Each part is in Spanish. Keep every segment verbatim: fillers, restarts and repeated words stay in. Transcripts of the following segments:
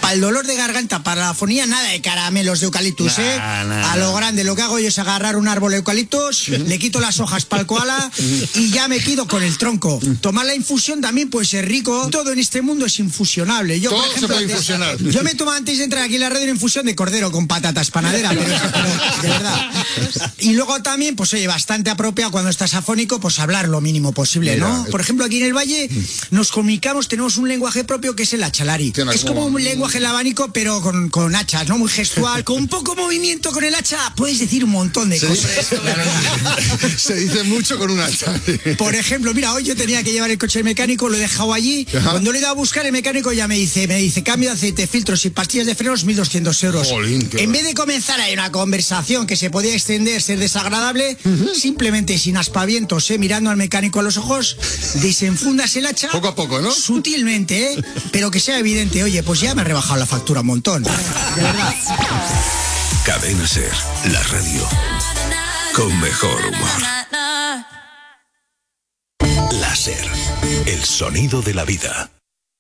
Para el dolor de garganta, para la afonía, nada de caramelos de eucaliptus, nah, ¿eh? Nah, a lo grande, lo que hago yo es agarrar un árbol de eucaliptus, uh-huh. le quito las hojas para el koala uh-huh. y ya me quedo con el tronco. Uh-huh. Tomar la infusión también puede ser rico. Todo en este mundo es infusionable. Yo, Todo por ejemplo, se puede antes, infusionar. Yo me tomo antes de entrar aquí en la radio una infusión de cordero con patatas panadera, pero, pero de verdad. Y luego también, pues oye, bastante apropiado cuando estás afónico, pues hablar lo mínimo posible, Mira, ¿no? Es... Por ejemplo, aquí en el Valle nos comunicamos, tenemos un lenguaje propio que es el achalari. Es como un lenguaje el abanico, pero con, con hachas, ¿no? Muy gestual, con un poco movimiento con el hacha, puedes decir un montón de se cosas. Dice, la verdad. Se dice mucho con un hacha. Por ejemplo, mira, hoy yo tenía que llevar el coche del mecánico, lo he dejado allí. Ajá. Cuando le he ido a buscar, el mecánico ya me dice, me dice, cambio de aceite, filtros y pastillas de frenos, mil doscientos euros. Jolín, en vez de comenzar ahí una conversación que se podía extender, ser desagradable, uh-huh. simplemente sin aspavientos, ¿eh? Mirando al mecánico a los ojos, desenfundas el hacha. Poco a poco, ¿no? Sutilmente, ¿eh? Pero que sea evidente, oye, pues ya me ha rebajado la factura un montón. De verdad. Cadena Ser, la radio con mejor humor. La Ser, el sonido de la vida.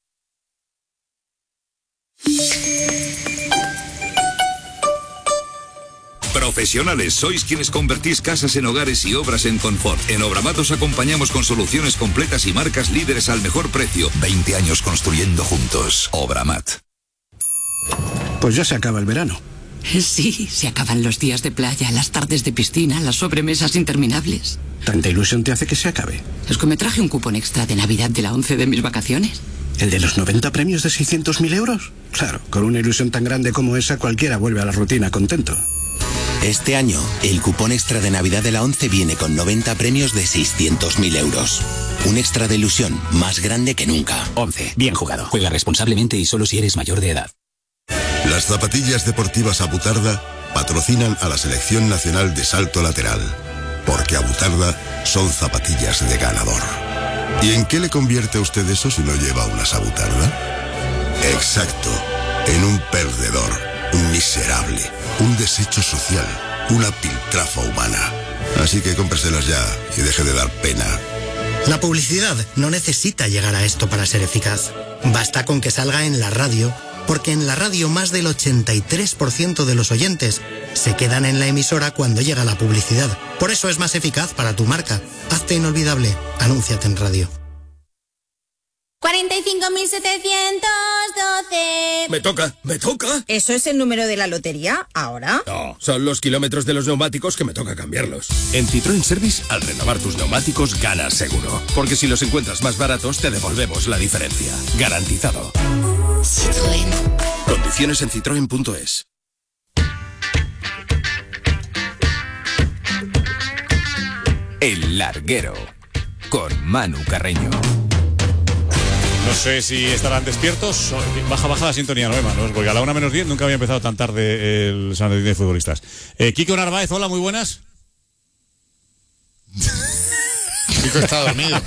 Profesionales, sois quienes convertís casas en hogares y obras en confort. En Obramat os acompañamos con soluciones completas y marcas líderes al mejor precio. veinte años construyendo juntos. Obramat. Pues ya se acaba el verano. Sí, se acaban los días de playa, las tardes de piscina, las sobremesas interminables. ¿Tanta ilusión te hace que se acabe? Es que me traje un cupón extra de Navidad de la once de mis vacaciones. ¿El de los noventa premios de seiscientos mil euros? Claro, con una ilusión tan grande como esa, cualquiera vuelve a la rutina contento. Este año, el cupón extra de Navidad de la once viene con noventa premios de seiscientos mil euros. Un extra de ilusión más grande que nunca. once. Bien jugado. Juega responsablemente y solo si eres mayor de edad. Las zapatillas deportivas Abutarda patrocinan a la Selección Nacional de Salto Lateral, porque Abutarda son zapatillas de ganador. ¿Y en qué le convierte a usted eso si no lleva unas Abutarda? Exacto, en un perdedor, un miserable, un desecho social, una piltrafa humana. Así que cómpreselas ya y deje de dar pena. La publicidad no necesita llegar a esto para ser eficaz. Basta con que salga en la radio, porque en la radio más del ochenta y tres por ciento de los oyentes se quedan en la emisora cuando llega la publicidad. Por eso es más eficaz para tu marca. Hazte inolvidable. Anúnciate en radio. cuarenta y cinco mil setecientos doce. Me toca, me toca. ¿Eso es el número de la lotería ahora? No, son los kilómetros de los neumáticos que me toca cambiarlos. En Citroën Service, al renovar tus neumáticos, ganas seguro. Porque si los encuentras más baratos, te devolvemos la diferencia. Garantizado. Citroën. Condiciones en citroen punto es. El Larguero, con Manu Carreño. No sé si estarán despiertos. Baja, baja la sintonía, no, Manu, porque a la una menos diez nunca había empezado tan tarde el Sanedrín de futbolistas. Eh, Kiko Narváez, hola, muy buenas. Kiko está dormido.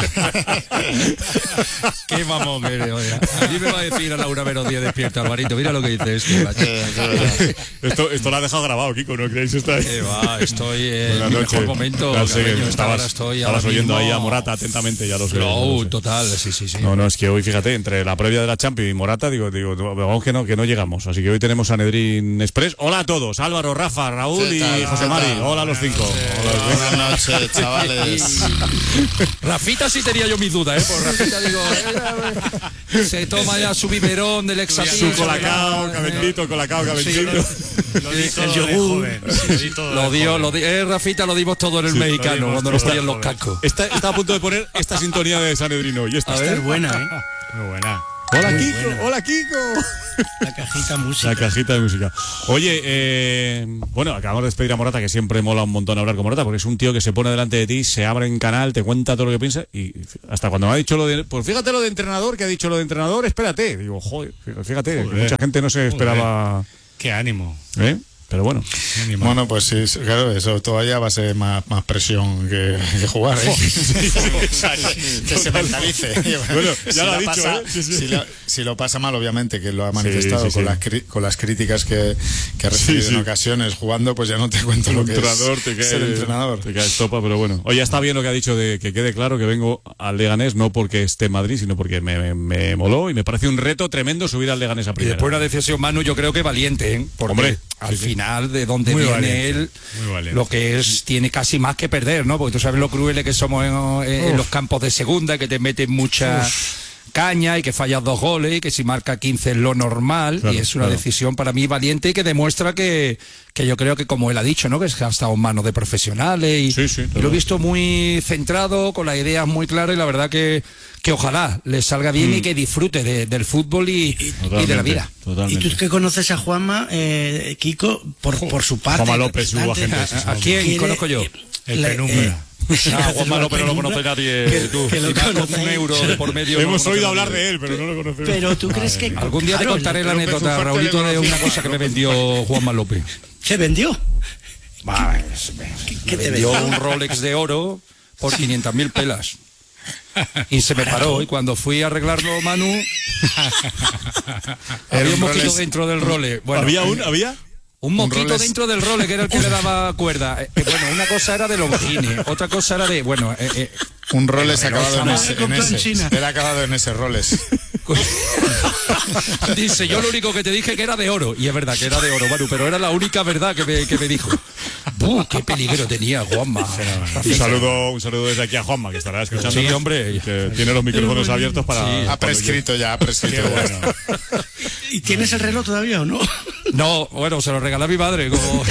Qué mamón, mire, oiga. A mí me va a decir a la una menos diez despierta, Alvarito. Mira lo que dice este, macho. esto, esto lo ha dejado grabado, Kiko, ¿no creéis? Está ahí. Eh, va, estoy en mi mejor momento. No, sé, Carreño, estabas estoy estabas oyendo mismo... ahí a Morata atentamente, ya lo sé. No, no sé. total, sí, sí, sí. No, no, es que hoy, fíjate, entre la previa de la Champions y Morata, digo, digo, vamos que no, que no llegamos. Así que hoy tenemos Sanedrín Express. Hola a todos, Álvaro, Rafa, Raúl y José Mari. Hola a los cinco. Hola, buenas noches, chavales. Rafita sí tenía yo mis dudas, ¿eh? Por Rafita digo, eh, se toma ya su biberón del Exapil. Su colacao, calentito, colacao, calentito. El yogur. Lo dio, lo dio, eh, Rafita, lo dimos todo en el sí, mexicano dimos, cuando nos ponían los cascos. Está, está a punto de poner esta sintonía de Sanedrino. Y esta, a ver, es buena, ¿eh? Muy buena. Hola, Muy Kiko, buena. hola, Kiko. La cajita música. La cajita de música. Oye, eh, bueno, acabamos de despedir a Morata, que siempre mola un montón hablar con Morata, porque es un tío que se pone delante de ti, se abre en canal, te cuenta todo lo que piensa, y hasta cuando me ha dicho lo de... Pues fíjate lo de entrenador, que ha dicho lo de entrenador, espérate. Digo, joder, fíjate, Joder. mucha gente no se esperaba... Qué ánimo. ¿Eh? Pero bueno. Bueno, pues sí, claro, eso todavía va a ser más, más presión que, que jugar, ¿eh? Que se mentalice. Bueno, ya si lo ha dicho, pasa, ¿eh? Sí, sí. Si, lo, si lo pasa mal, obviamente, que lo ha manifestado Sí, sí, con, sí. Las, cri- con las críticas que, que ha recibido Sí, sí. en ocasiones jugando, pues ya no te cuento lo que entrenador, es te cae, ser entrenador. Te caes topa, pero bueno. Oye, está bien lo que ha dicho de que quede claro que vengo al Leganés no porque esté en Madrid, sino porque me, me, me moló y me parece un reto tremendo subir al Leganés a Y primera. después una decisión, Manu, yo creo que valiente, ¿eh? Porque Hombre, al sí, sí. final, de donde Muy viene valiente, él, muy valiente. lo que es, tiene casi más que perder, ¿no? Porque tú sabes lo crueles que somos en, en Uf. los campos de segunda, que te meten mucha caña y que fallas dos goles y que si marca quince es lo normal. Claro, y es una claro. decisión para mí valiente y que demuestra que, que yo creo que, como él ha dicho, ¿no? Que ha estado en manos de profesionales y, Sí, sí, y claro. lo he visto muy centrado, con las ideas muy claras y la verdad que, que ojalá le salga bien Mm. y que disfrute de- del fútbol y, y de la Totalmente, vida. Totalmente. Y tú que conoces a Juanma, eh, Kiko, por, por su parte. Juanma López, hubo representante, agentes, sí, ¿A quién quiere- conozco yo? El Penumbra. Ah, Juanma López no lo conoce nadie. Que- tú. que lo Y más con conocéis. un euro de por medio. no Hemos lo conoce oído nadie. hablar de él, pero no lo conocemos. Pero tú crees que... Algún día te Claro, contaré la López fue anécdota, parte Raulito, de de la una fiesta, cosa que me vendió Juanma López. ¿Se vendió? Va, es- me, ¿Qué me te vendió vendió? un Rolex de oro por quinientas mil pelas. Y se me paró. Y cuando fui a arreglarlo, Manu, había un mosquito Rolex- dentro del Rolex. Bueno, ¿Había un? ¿Había? Un mosquito Rolex. dentro del Rolex, que era el que le daba cuerda. Eh, eh, bueno, una cosa era de Longines, otra cosa era de. Bueno, eh, eh, Un Rolex Pero acabado en no, ese, se compró en en ese. China. Era acabado en ese Rolex. dice, yo lo único que te dije que era de oro. Y es verdad que era de oro, Manu, pero era la única verdad que me, que me dijo. ¡Buh, qué peligro tenía, Juanma! Un saludo, un saludo desde aquí a Juanma, que estará escuchando. Sí, hombre. Que tiene los micrófonos abiertos para. Sí. Ha prescrito ya, ha prescrito ya. ¿Y tienes el reloj todavía o no? No, bueno, se lo regalé a mi madre. Como...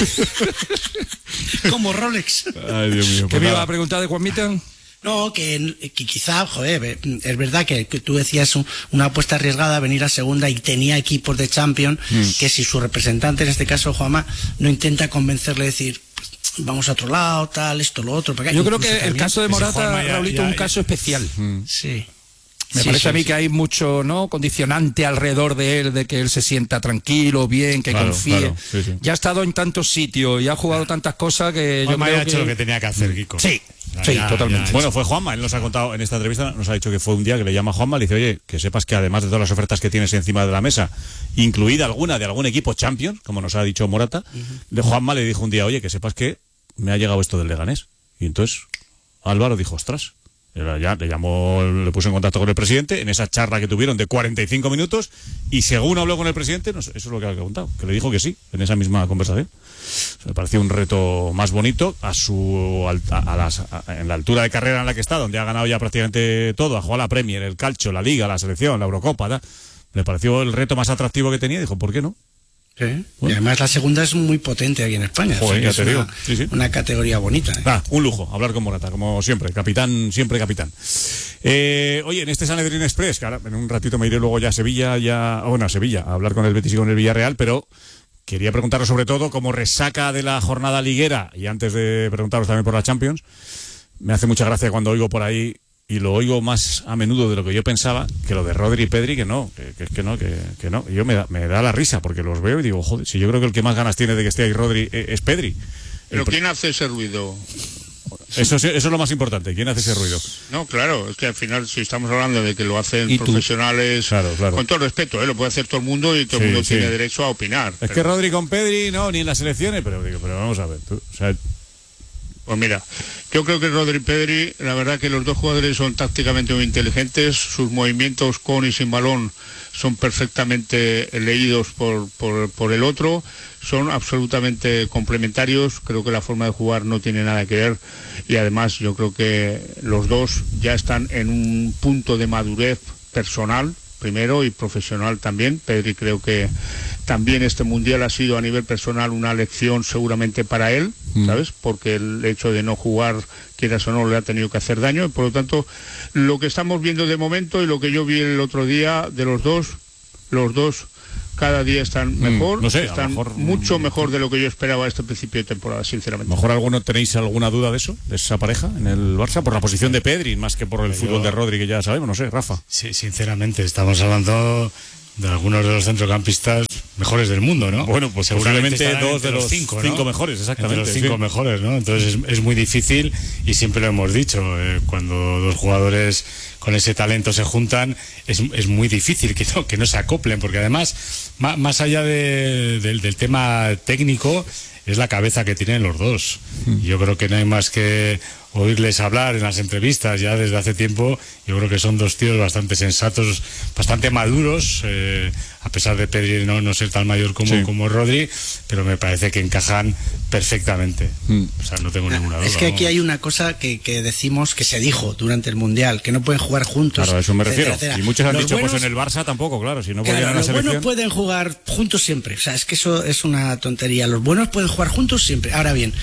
Como Rolex. Ay, Dios mío. ¿Qué pues me iba nada. a preguntar de Juanmita? No, que, que quizá, joder, es verdad que, que tú decías un- una apuesta arriesgada, venir a segunda y tenía equipos de Champions, Mm. que si su representante, en este caso Juanma, no intenta convencerle, decir, pues, vamos a otro lado, tal, esto, lo otro. porque Yo creo incluso que el también- caso de Morata, Juanma ya- Raulito, ya- es un ya- caso especial. Sí. Me Sí, parece sí, a mí sí. que hay mucho, ¿no?, condicionante alrededor de él, de que él se sienta tranquilo, bien, que Claro, confíe. claro, sí, sí. Ya ha estado en tantos sitios y ha jugado tantas cosas que yo Juanma creo ya ha hecho que... lo que tenía que hacer, Kiko. Sí, Ya, sí, ya, totalmente. ya. Bueno, fue Juanma, él nos ha contado en esta entrevista, nos ha dicho que fue un día que le llama a Juanma, le dice, oye, que sepas que además de todas las ofertas que tienes encima de la mesa, incluida alguna de algún equipo Champions, como nos ha dicho Morata, de Juanma le dijo un día, oye, que sepas que me ha llegado esto del Leganés. Y entonces Álvaro dijo, ostras, era ya le llamó, le puso en contacto con el presidente en esa charla que tuvieron de cuarenta y cinco minutos y según habló con el presidente, no sé, eso es lo que ha contado, que le dijo que sí, en esa misma conversación. Me pareció un reto más bonito a su alta- a las, a- en la altura de carrera en la que está, donde ha ganado ya prácticamente todo, ha jugado la Premier, el Calcio, la Liga, la Selección, la Eurocopa, tal. Le pareció el reto más atractivo que tenía y dijo, ¿por qué no? Sí. Y además la segunda es muy potente aquí en España. Joder, o sea, que ya es te una, digo. Sí, sí. una categoría bonita. ¿eh? Ah, un lujo hablar con Morata, como siempre, capitán, siempre capitán. Eh, oye, en este Sanedrín Express, que ahora en un ratito me iré luego ya a Sevilla, ya, bueno, a Sevilla, a hablar con el Betis y con el Villarreal, pero quería preguntaros sobre todo, como resaca de la jornada liguera, y antes de preguntaros también por la Champions, me hace mucha gracia cuando oigo por ahí, y lo oigo más a menudo de lo que yo pensaba, que lo de Rodri y Pedri, que no, que, que, que no, que, que no. Y yo me da, me da la risa, porque los veo y digo, joder, si yo creo que el que más ganas tiene de que esté ahí Rodri eh, es Pedri. Pero El- ¿quién hace ese ruido? Eso, es- eso es lo más importante, ¿quién hace ese ruido? No, claro, es que al final si estamos hablando de que lo hacen ¿Y tú? profesionales, Claro, claro. con todo respeto, ¿eh? Lo puede hacer todo el mundo y todo el Sí, mundo sí. tiene derecho a opinar. Es pero- que Rodri con Pedri, no, ni en las selecciones, pero digo, pero vamos a ver, tú, o sea, Pues mira, yo creo que Rodri y Pedri, la verdad que los dos jugadores son tácticamente muy inteligentes, sus movimientos con y sin balón son perfectamente leídos por, por, por el otro, son absolutamente complementarios, creo que la forma de jugar no tiene nada que ver y además yo creo que los dos ya están en un punto de madurez personal, primero, y profesional también. Pedri creo que también este mundial ha sido a nivel personal una lección seguramente para él, ¿sabes? Porque el hecho de no jugar, quieras o no, le ha tenido que hacer daño. Y por lo tanto, lo que estamos viendo de momento y lo que yo vi el otro día de los dos, los dos cada día están mejor, no sé, a lo están mejor, mucho mejor de lo que yo esperaba a este principio de temporada, sinceramente. a lo mejor alguno tenéis alguna duda de eso, de esa pareja en el Barça, por la posición de Pedri, más que por el Yo- fútbol de Rodri, que ya sabemos, no sé, Rafa. Sí, sinceramente, estamos hablando de algunos de los centrocampistas mejores del mundo, ¿no? Bueno, pues seguramente dos de los cinco, ¿no? cinco mejores, exactamente. Entre los cinco sí. mejores, ¿no? Entonces es, es muy difícil y siempre lo hemos dicho, eh, cuando dos jugadores con ese talento se juntan, es, es muy difícil que no, que no se acoplen, porque además, más, más allá de, de, del tema técnico, es la cabeza que tienen los dos. Mm. Yo creo que no hay más que oírles hablar en las entrevistas ya desde hace tiempo. Yo creo que son dos tíos bastante sensatos, bastante maduros, eh, a pesar de Pedri no, no ser tan mayor como, sí. como Rodri, pero me parece que encajan perfectamente. Mm. O sea, no tengo ninguna duda. Es que aquí ¿no? hay una cosa que, que decimos, que se dijo durante el Mundial, que no pueden jugar juntos. Claro, a eso me refiero. Etcétera, etcétera. Y muchos han los dicho, buenos, pues en el Barça tampoco, claro, si no claro, podían a la los selección. Los buenos pueden jugar juntos siempre, o sea, es que eso es una tontería. Los buenos pueden jugar juntos siempre. Ahora bien,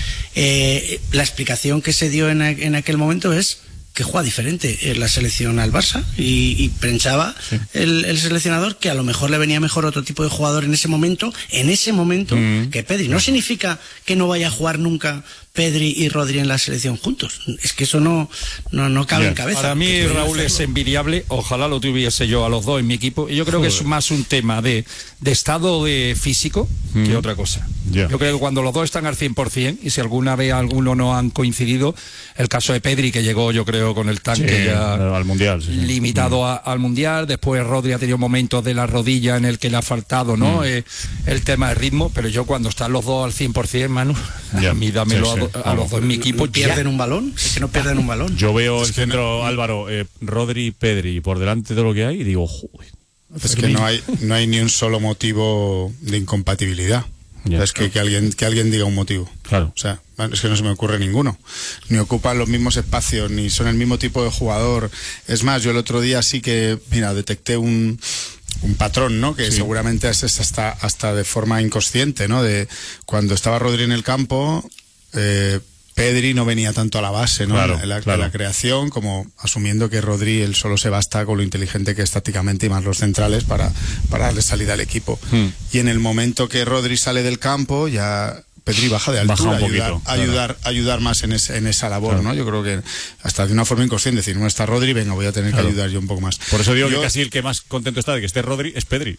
eh, la explicación que se dio en, a, en aquel momento es que juega diferente en la selección al Barça y, y pensaba sí. el, el seleccionador que a lo mejor le venía mejor otro tipo de jugador en ese momento, en ese momento mm. que Pedri. No significa que no vaya a jugar nunca Pedri y Rodri en la selección juntos. Es que eso no, no, no cabe Bien. en cabeza. Para mí Raúl es envidiable, ojalá lo tuviese yo a los dos en mi equipo. Y yo creo Joder. que es más un tema de, de estado de físico mm. que otra cosa. Yeah. Yo creo que cuando los dos están al cien por cien, y si alguna vez alguno no han coincidido, el caso de Pedri, que llegó yo creo con el tanque sí, ya al mundial, sí, sí. limitado mm. a, al mundial, después Rodri ha tenido momentos de la rodilla en el que le ha faltado ¿no? Mm. eh, el tema de ritmo, pero yo cuando están los dos al cien por cien, Manu, yeah. a mí dámelo sí, sí. a, a los dos en mi equipo. ¿Pierden ya. un balón? Es que no pierden un balón. Yo veo es el centro, no, Álvaro, eh, Rodri, Pedri, por delante de lo que hay y digo, joder. Es que no hay, no hay ni un solo motivo de incompatibilidad. Ya, es que, que alguien que alguien diga un motivo. Claro. O sea, es que no se me ocurre ninguno. Ni ocupan los mismos espacios, ni son el mismo tipo de jugador. Es más, yo el otro día sí que, mira, detecté un, un patrón, ¿no? Que sí. seguramente es hasta, hasta de forma inconsciente, ¿no? De cuando estaba Rodri en el campo, eh, Pedri no venía tanto a la base, ¿no? Claro, en la, claro. en la creación, como asumiendo que Rodri él solo se basta con lo inteligente que es tácticamente y más los centrales para, para darle salida al equipo. Hmm. Y en el momento que Rodri sale del campo, ya Pedri baja de altura, baja un ayudar, poquito, claro. ayudar, ayudar más en, ese, en esa labor, claro. ¿no? Yo creo que hasta de una forma inconsciente, decir, no está Rodri, venga, voy a tener claro. que ayudar yo un poco más. Por eso digo yo, que casi el que más contento está de que esté Rodri es Pedri.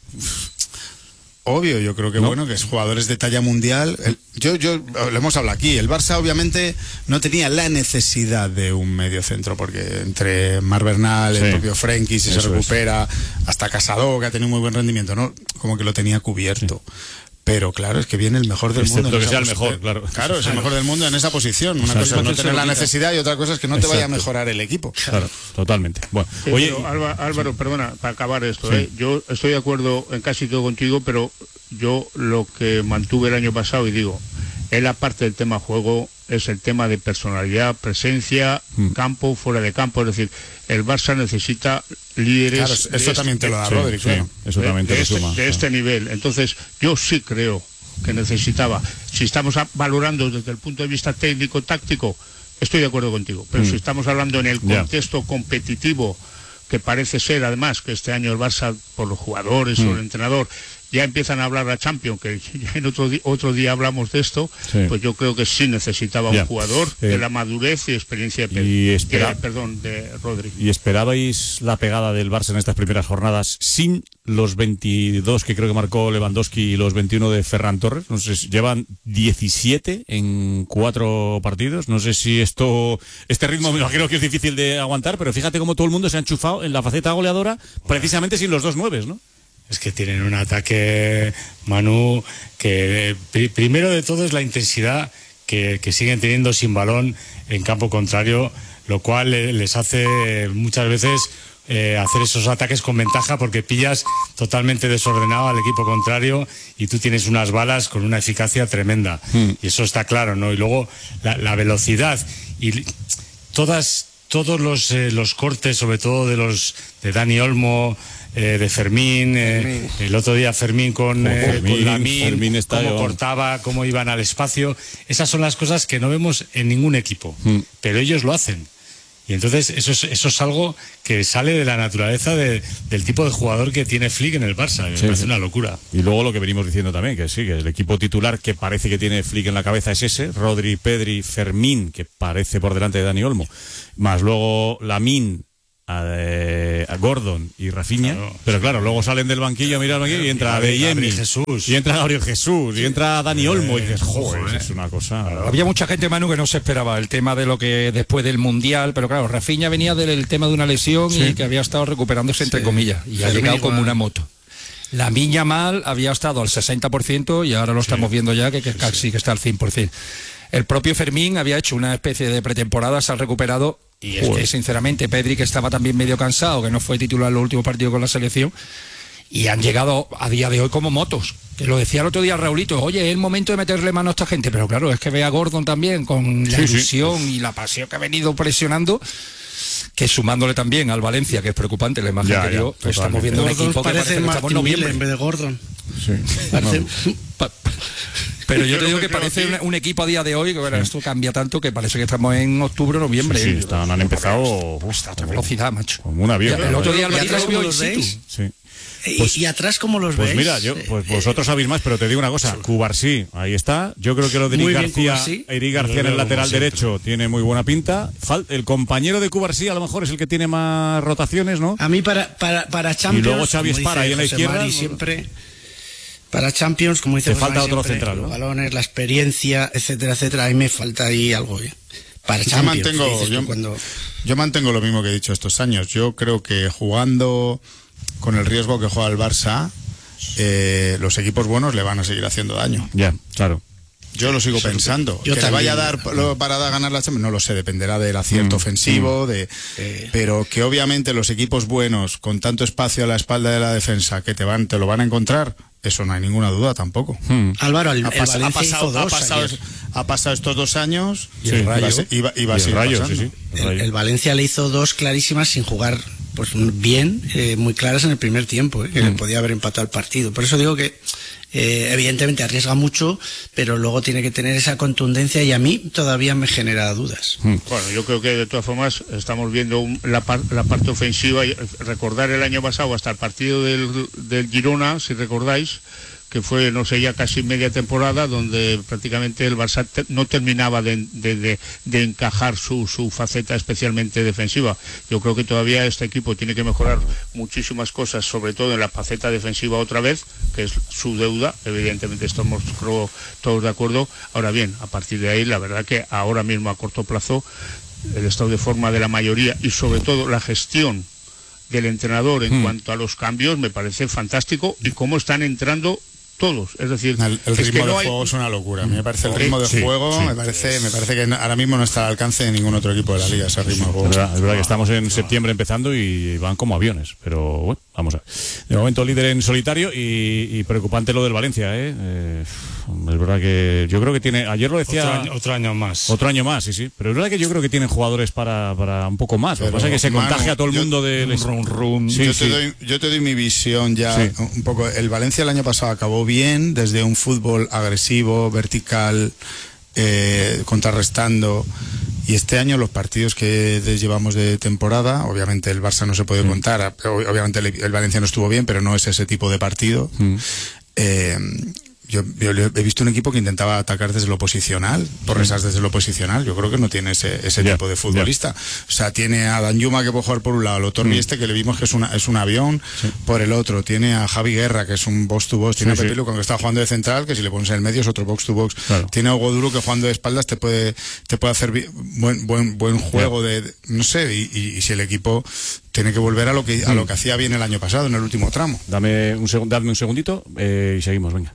Obvio, yo creo que ¿no? bueno, que es jugadores de talla mundial. El, yo, yo, lo hemos hablado aquí, el Barça obviamente no tenía la necesidad de un medio centro, porque entre Mar Bernal, sí. el propio Frenkie, si Eso se recupera, es. hasta Casado, que ha tenido muy buen rendimiento, ¿no? Como que lo tenía cubierto. Sí. Pero claro, es que viene el mejor del Excepto mundo. que sea el mejor, claro. Claro, es el mejor del mundo en esa posición. Una cosa es no tener la necesidad y otra cosa es que no te Exacto. vaya a mejorar el equipo. Claro, totalmente. Bueno, sí, oye, Álvaro, Álvaro sí. perdona, para acabar esto, sí. ¿eh? Yo estoy de acuerdo en casi todo contigo, pero yo lo que mantuve el año pasado, y digo, es la parte del tema juego, es el tema de personalidad, presencia, mm. campo, fuera de campo, es decir, el Barça necesita líderes. Claro, esto este, también te lo da sí, Rodri, claro. Sí, eso también te de, lo este, suma. de Claro. este nivel. Entonces, yo sí creo que necesitaba. Si estamos valorando desde el punto de vista técnico-táctico, estoy de acuerdo contigo. Pero mm. si estamos hablando en el contexto yeah. competitivo, que parece ser además que este año el Barça, por los jugadores mm. o el entrenador, ya empiezan a hablar a Champions, que ya en otro, di otro día hablamos de esto, sí. pues yo creo que sí necesitaba yeah. un jugador eh, de la madurez y experiencia de, y espera, de, perdón, de Rodri. ¿Y esperabais la pegada del Barça en estas primeras jornadas sin los veintidós que creo que marcó Lewandowski y los veintiuno de Ferran Torres? No sé, llevan diecisiete en cuatro partidos. No sé si esto este ritmo me imagino que es difícil de aguantar, pero fíjate cómo todo el mundo se ha enchufado en la faceta goleadora precisamente sin los dos nueves, ¿no? Es que tienen un ataque, Manu, que pri primero de todo es la intensidad que, que siguen teniendo sin balón en campo contrario, lo cual les hace muchas veces eh, hacer esos ataques con ventaja, porque pillas totalmente desordenado al equipo contrario y tú tienes unas balas con una eficacia tremenda. Mm. Y eso está claro, ¿no? Y luego la, la velocidad y todas, todos los, eh, los cortes, sobre todo de los de Dani Olmo, Eh, de Fermín, eh, el otro día Fermín con, eh, Fermín, con Lamine, cómo cortaba, cómo iban al espacio. Esas son las cosas que no vemos en ningún equipo, mm. pero ellos lo hacen. Y entonces eso es, eso es algo que sale de la naturaleza de, del tipo de jugador que tiene Flick en el Barça. Me sí, parece sí. una locura. Y luego lo que venimos diciendo también, que sí, que el equipo titular que parece que tiene Flick en la cabeza es ese, Rodri, Pedri, Fermín, que parece por delante de Dani Olmo, más luego Lamine, a, eh, a Gordon y Rafinha, claro, pero claro, luego salen del banquillo a mirar al banquillo y entra Adeyemi, y entra Gabriel Jesús, y entra Dani Olmo, y dices, joder, es una cosa... Había mucha gente, Manu, que no se esperaba el tema de lo que después del Mundial, pero claro, Rafinha venía del tema de una lesión, sí, y que había estado recuperándose, entre sí, comillas, y ha llegado como una moto. Lamine Yamal había estado al sesenta por ciento y ahora lo estamos, sí, viendo ya que, que casi que está al cien por ciento. El propio Fermín había hecho una especie de pretemporada, se ha recuperado, y es que sinceramente Pedri, que estaba también medio cansado, que no fue titular en los últimos partidos con la selección, y han llegado a día de hoy como motos. Que lo decía el otro día Raulito, oye, es el momento de meterle mano a esta gente, pero claro, es que ve a Gordon también con la, sí, ilusión, sí, y la pasión que ha venido presionando, que sumándole también al Valencia, que es preocupante la imagen ya, que dio, pues estamos viendo Gordon un equipo que parece que estamos en noviembre en vez de Gordon. Sí. Parece... Pero yo te digo que parece un, un equipo a día de hoy, que bueno, sí, esto cambia tanto que parece que estamos en octubre o noviembre. Sí, sí, están, han empezado uf, a otra velocidad, macho. Como un avión. El otro día el Valencia lo vio los veis. Sí. Pues, ¿Y, ¿Y atrás cómo los pues veis? Mira, yo, pues vosotros sabéis más, pero te digo una cosa, Cubarsí, ahí está. Yo creo que lo de Eric García, Eric García en el lateral derecho tiene muy buena pinta. El compañero de Cubarsí a lo mejor es el que tiene más rotaciones, ¿no? A mí para, para, para Champions, y luego Xavi Espara ahí en la izquierda. Mari, siempre para Champions, como dice, te falta Mari, otro siempre, central, ¿no? Los balones, la experiencia, etcétera, etcétera. A mí me falta ahí algo bien. Para yo Champions, mantengo, yo, cuando... yo mantengo lo mismo que he dicho estos años. Yo creo que jugando con el riesgo que juega el Barça, eh, los equipos buenos le van a seguir haciendo daño. Ya, claro. Yo lo sigo pensando. Yo que también, le vaya a dar lo, para ganar la Champions, no lo sé, dependerá del acierto mm, ofensivo, mm. de eh. pero que obviamente los equipos buenos, con tanto espacio a la espalda de la defensa, que te van, te lo van a encontrar, eso no hay ninguna duda tampoco. Mm. Álvaro, el, ha, pas, el ha, pasado, hizo dos ha, pasado, ha pasado estos dos años y el Rayo, y va, y va a seguir Rayo, pasando. Sí, sí, el, el, el Valencia le hizo dos clarísimas sin jugar pues bien, eh, muy claras en el primer tiempo, eh, que mm. le podía haber empatado el partido. Por eso digo que eh, evidentemente arriesga mucho, pero luego tiene que tener esa contundencia y a mí todavía me genera dudas. Mm. Bueno, yo creo que de todas formas estamos viendo un, la, par, la parte ofensiva. Y recordar el año pasado hasta el partido del, del Girona, si recordáis, que fue, no sé, ya casi media temporada, donde prácticamente el Barça te, no terminaba de, de, de, de encajar su, su faceta especialmente defensiva. Yo creo que todavía este equipo tiene que mejorar muchísimas cosas, sobre todo en la faceta defensiva otra vez, que es su deuda, evidentemente estamos creo, todos de acuerdo. Ahora bien, a partir de ahí, la verdad que ahora mismo a corto plazo, el estado de forma de la mayoría y sobre todo la gestión del entrenador en hmm. cuanto a los cambios me parece fantástico, y cómo están entrando todos, es decir, el, el ritmo es que no de hay... juego es una locura. A mí me parece el ritmo de sí, juego, sí. me parece, me parece que ahora mismo no está al alcance de ningún otro equipo de la liga ese ritmo de juego. Es verdad, es verdad que estamos en septiembre empezando y van como aviones, pero bueno, vamos a ver. De momento líder en solitario y, y preocupante lo del Valencia, ¿eh? eh es verdad que yo creo que tiene, ayer lo decía... Otro año, otro año más. Otro año más, sí, sí. Pero es verdad que yo creo que tienen jugadores para, para un poco más. Pero, lo que pasa es que se contagia Manu, a todo el mundo del rum, rum. Sí, yo, sí. Te doy, yo te doy mi visión ya sí. un poco. El Valencia el año pasado acabó bien, desde un fútbol agresivo, vertical, eh, contrarrestando. Y este año los partidos que llevamos de temporada, obviamente el Barça no se puede mm. contar, obviamente el, el Valencia no estuvo bien, pero no es ese tipo de partido. Mm. Eh, Yo, yo he visto un equipo que intentaba atacar desde lo posicional, Torresas desde lo posicional. Yo creo que no tiene ese, ese yeah, tipo de futbolista. Yeah. O sea, tiene a Danjuma que puede jugar por un lado, lo Torri mm. este que le vimos que es, una, es un avión, sí. por el otro. Tiene a Javi Guerra que es un box to box. Tiene sí, a Pepe sí. Luco que está jugando de central, que si le pones en el medio es otro box to box. Claro. Tiene a Hugo Duro que jugando de espaldas te puede, te puede hacer buen, buen, buen juego yeah. de, no sé, y, y, y si el equipo tiene que volver a lo que, a lo que hacía bien el año pasado en el último tramo. Dame un, seg dame un segundito eh, y seguimos, venga.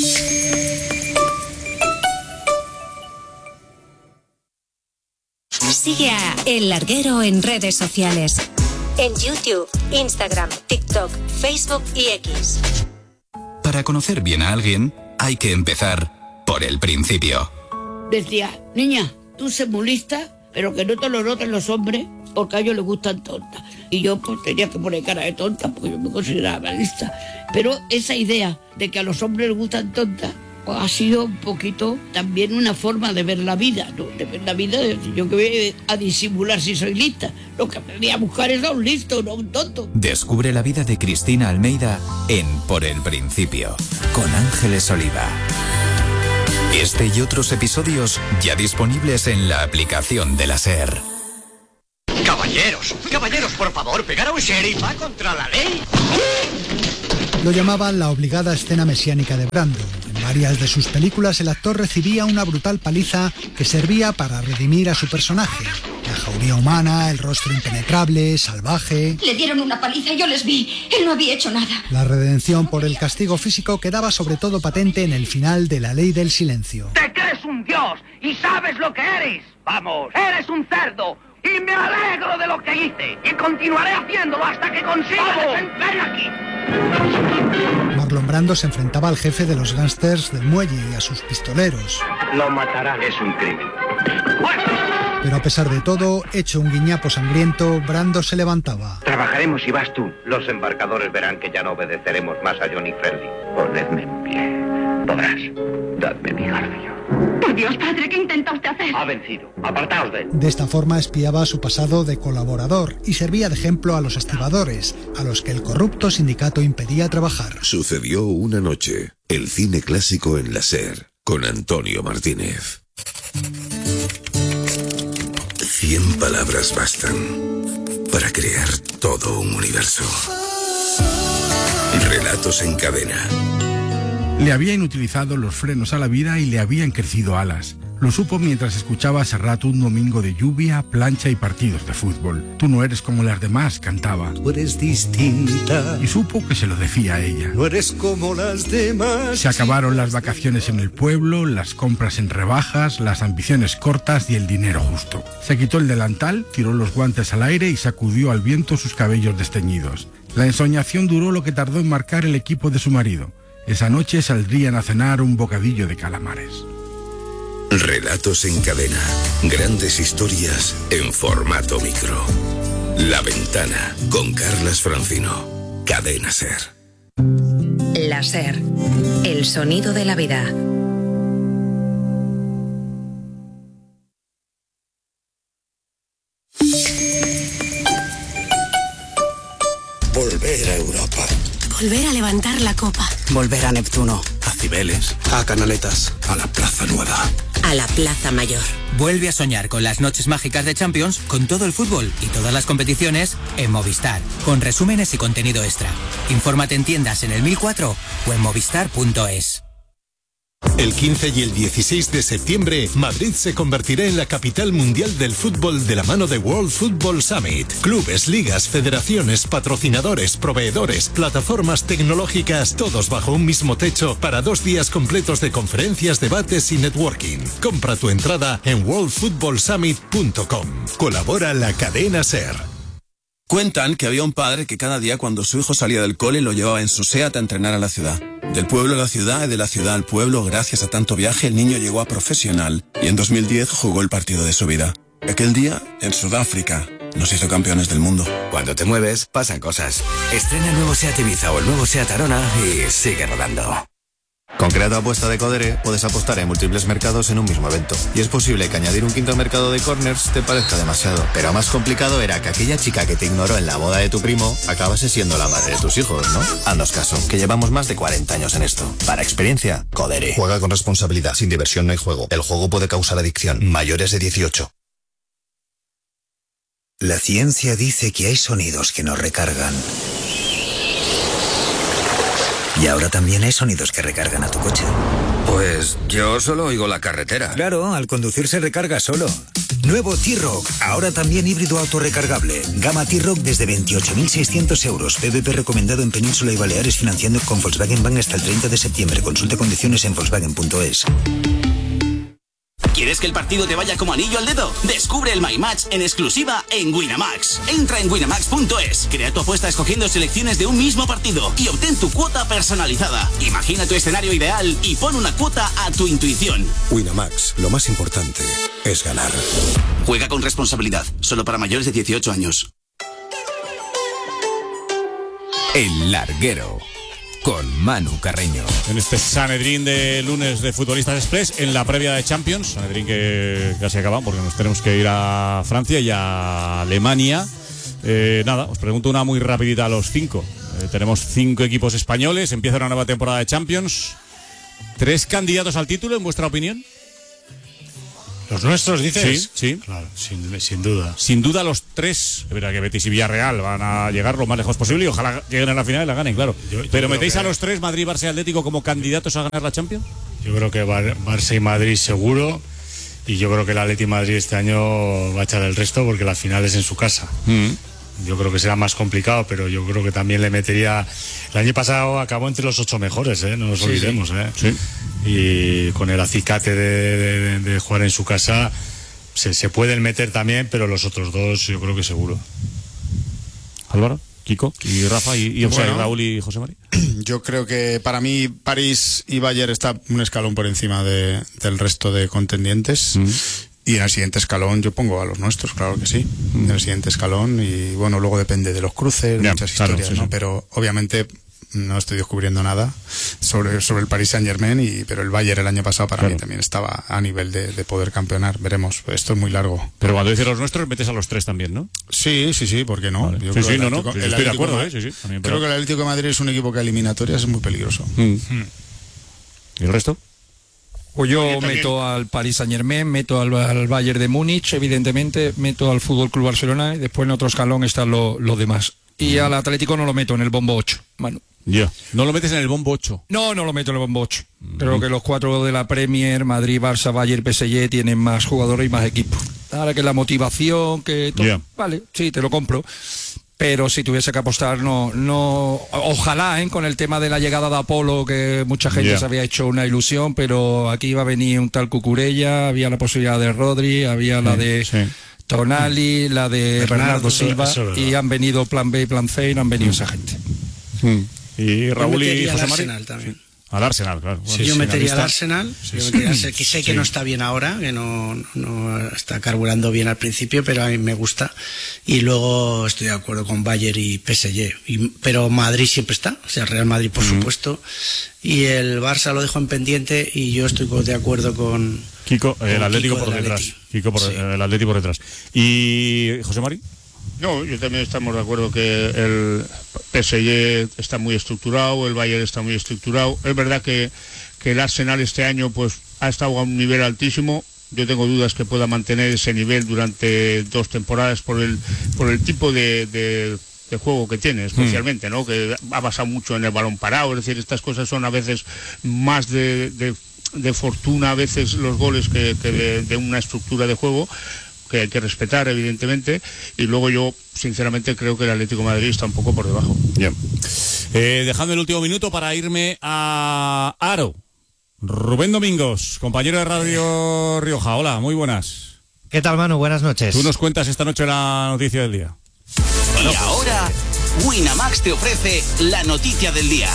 Sigue a El Larguero en redes sociales. En YouTube, Instagram, TikTok, Facebook y X. Para conocer bien a alguien, hay que empezar por el principio. Decía, niña, tú sé muy lista, pero que no te lo noten los hombres, porque a ellos les gustan tontas. Y yo pues tenía que poner cara de tonta, porque yo me consideraba lista. Pero esa idea de que a los hombres les gustan tontas, pues ha sido un poquito también una forma de ver la vida, ¿no? De ver la vida, de decir, yo que voy a disimular si soy lista. Lo que aprendí a buscar es a un listo, no a un tonto. Descubre la vida de Cristina Almeida en Por el Principio, con Ángeles Oliva. Este y otros episodios ya disponibles en la aplicación de la SER. Caballeros, caballeros, por favor, pegar a un sheriff va contra la ley. Lo llamaban la obligada escena mesiánica de Brando. En varias de sus películas el actor recibía una brutal paliza que servía para redimir a su personaje. La jauría humana, el rostro impenetrable, salvaje. Le dieron una paliza y yo les vi. Él no había hecho nada. La redención por el castigo físico quedaba sobre todo patente en el final de La Ley del Silencio. Te crees un dios y sabes lo que eres. Vamos, eres un cerdo. Y me alegro de lo que hice. Y continuaré haciéndolo hasta que consiga defenderme aquí. Marlon Brando se enfrentaba al jefe de los gángsters del muelle y a sus pistoleros. Lo matarán. Es un crimen. Pero a pesar de todo, hecho un guiñapo sangriento, Brando se levantaba. Trabajaremos y vas tú. Los embarcadores verán que ya no obedeceremos más a Johnny Friendly. Ponedme en pie. Podrás. Dadme mi garfio. Por Dios, padre, ¿qué intenta usted hacer? Ha vencido. Apartaos de él. De esta forma espiaba su pasado de colaborador y servía de ejemplo a los estibadores, a los que el corrupto sindicato impedía trabajar. Sucedió una noche. El cine clásico en la SER, con Antonio Martínez. Cien palabras bastan para crear todo un universo. Relatos en cadena. Le habían utilizado los frenos a la vida y le habían crecido alas. Lo supo mientras escuchaba a Serrat un domingo de lluvia, plancha y partidos de fútbol. Tú no eres como las demás, cantaba. Tú eres distinta. Y supo que se lo decía a ella. No eres como las demás. Se acabaron las vacaciones en el pueblo, las compras en rebajas, las ambiciones cortas y el dinero justo. Se quitó el delantal, tiró los guantes al aire y sacudió al viento sus cabellos desteñidos. La ensoñación duró lo que tardó en marcar el equipo de su marido. Esa noche saldrían a cenar un bocadillo de calamares. Relatos en cadena. Grandes historias en formato micro. La Ventana, con Carlas Francino. Cadena SER. La SER. El sonido de la vida. Volver a Europa. Volver a levantar la copa. Volver a Neptuno. A Cibeles. A Canaletas. A la Plaza Nueva. A la Plaza Mayor. Vuelve a soñar con las noches mágicas de Champions, con todo el fútbol y todas las competiciones en Movistar, con resúmenes y contenido extra. Infórmate en tiendas en el mil cuatro o en movistar punto es. El quince y el dieciséis de septiembre, Madrid se convertirá en la capital mundial del fútbol de la mano de World Football Summit. Clubes, ligas, federaciones, patrocinadores, proveedores, plataformas tecnológicas, todos bajo un mismo techo para dos días completos de conferencias, debates y networking. Compra tu entrada en world football summit punto com. Colabora la cadena SER. Cuentan que había un padre que cada día cuando su hijo salía del cole lo llevaba en su SEAT a entrenar a la ciudad. Del pueblo a la ciudad y de la ciudad al pueblo, gracias a tanto viaje, el niño llegó a profesional y en dos mil diez jugó el partido de su vida. Aquel día, en Sudáfrica, nos hizo campeones del mundo. Cuando te mueves, pasan cosas. Estrena el nuevo SEAT Ibiza o el nuevo SEAT Arona y sigue rodando. Con Creato Apuesta de Codere puedes apostar en múltiples mercados en un mismo evento. Y es posible que añadir un quinto mercado de corners te parezca demasiado. Pero más complicado era que aquella chica que te ignoró en la boda de tu primo acabase siendo la madre de tus hijos, ¿no? Haznos caso, que llevamos más de cuarenta años en esto. Para experiencia, Codere. Juega con responsabilidad. Sin diversión no hay juego. El juego puede causar adicción. Mayores de dieciocho. La ciencia dice que hay sonidos que nos recargan. Y ahora también hay sonidos que recargan a tu coche. Pues yo solo oigo la carretera. Claro, al conducir se recarga solo. Nuevo T-Rock, ahora también híbrido autorrecargable. Gama T-Rock desde veintiocho mil seiscientos euros. P V P recomendado en Península y Baleares, financiando con Volkswagen Bank hasta el treinta de septiembre. Consulte condiciones en volkswagen punto es. ¿Quieres que el partido te vaya como anillo al dedo? Descubre el My Match en exclusiva en Winamax. Entra en winamax punto es, crea tu apuesta escogiendo selecciones de un mismo partido y obtén tu cuota personalizada. Imagina tu escenario ideal y pon una cuota a tu intuición. Winamax, lo más importante es ganar. Juega con responsabilidad, solo para mayores de dieciocho años. El Larguero, con Manu Carreño. En este Sanedrín de lunes de Futbolistas Express, en la previa de Champions, Sanedrín que casi acaba porque nos tenemos que ir a Francia y a Alemania. Eh, nada, os pregunto una muy rapidita a los cinco. Eh, tenemos cinco equipos españoles, empieza una nueva temporada de Champions. ¿Tres candidatos al título, en vuestra opinión? ¿Los nuestros, dices? Sí, sí. Claro, sin, sin duda. Sin duda los tres, es verdad que Betis y Villarreal van a llegar lo más lejos posible y ojalá lleguen a la final y la ganen, claro. Yo, yo Pero ¿metéis que... a los tres, Madrid, Barça y Atlético, como candidatos a ganar la Champions? Yo creo que Bar Barça y Madrid seguro, y yo creo que el Atleti y Madrid este año va a echar el resto porque la final es en su casa. Mm. Yo creo que será más complicado, pero yo creo que también le metería... El año pasado acabó entre los ocho mejores, ¿eh? No nos sí, olvidemos, sí. ¿eh? Sí. Y con el acicate de, de, de jugar en su casa se, se pueden meter también, pero los otros dos yo creo que seguro. Álvaro, Kiko y Rafa y, y, o sea, bueno, y Raúl y José María. Yo creo que para mí París y Bayern está un escalón por encima de, del resto de contendientes. Mm. Y en el siguiente escalón yo pongo a los nuestros, claro que sí. Mm. En el siguiente escalón, y bueno, luego depende de los cruces, yeah, muchas claro, historias, sí, ¿no? Sí. Pero obviamente no estoy descubriendo nada sobre, sobre el Paris Saint-Germain, y, pero el Bayern el año pasado para claro. mí también estaba a nivel de, de poder campeonar. Veremos, esto es muy largo. Pero cuando dices los nuestros, metes a los tres también, ¿no? Sí, sí, sí, ¿por qué no? Vale. Yo sí, sí, no, no, sí, estoy de acuerdo, ¿eh? Sí, sí, creo pero... que el Atlético de Madrid es un equipo que a eliminatorias es muy peligroso. Mm. Mm. ¿Y el resto? Pues yo meto al Paris Saint-Germain, meto al, al Bayern de Múnich, evidentemente, meto al Fútbol Club Barcelona, y después en otro escalón están los lo demás. Y al Atlético no lo meto en el bombo ocho. Bueno. Ya. Yeah. ¿No lo metes en el bombo ocho? No, no lo meto en el bombo ocho. Mm-hmm. Creo que los cuatro de la Premier, Madrid, Barça, Bayern, P S G, tienen más jugadores y más equipos. Ahora que la motivación, que todo. Yeah. Vale, sí, te lo compro. Pero si tuviese que apostar, no, no, ojalá, ¿eh? Con el tema de la llegada de Apolo, que mucha gente yeah. se había hecho una ilusión, pero aquí iba a venir un tal Cucurella, había la posibilidad de Rodri, había sí, la de sí. Tonali, la de Bernardo, Bernardo Silva, eso, y han venido plan B y plan C, y no han venido mm. esa gente. Mm. Y Raúl y José María también. Al Arsenal, claro. Sí, yo metería al Arsenal, sí, yo metería, sé, que sé que sí. no está bien ahora, que no, no está carburando bien al principio, pero a mí me gusta. Y luego estoy de acuerdo con Bayern y P S G. Y, pero Madrid siempre está, o sea, Real Madrid por mm. supuesto. Y el Barça lo dejo en pendiente, y yo estoy de acuerdo con Kiko, con el Atlético Kiko por detrás. Atleti. Kiko por sí. el Atlético por detrás. ¿Y José María? No, yo también estamos de acuerdo que el P S G está muy estructurado, el Bayern está muy estructurado. Es verdad que, que el Arsenal este año pues ha estado a un nivel altísimo. Yo tengo dudas que pueda mantener ese nivel durante dos temporadas por el por el tipo de, de, de juego que tiene, especialmente, mm. ¿no? Que ha basado mucho en el balón parado. Es decir, estas cosas son a veces más de, de, de fortuna, a veces los goles que, que de, de una estructura de juego, que hay que respetar, evidentemente. Y luego yo, sinceramente, creo que el Atlético de Madrid está un poco por debajo. Bien. Eh, dejadme el último minuto para irme a Aro. Rubén Domingos, compañero de Radio Rioja. Hola, muy buenas. ¿Qué tal, Manu? Buenas noches. Tú nos cuentas esta noche la noticia del día. Bueno, y ahora, Winamax te ofrece la noticia del día.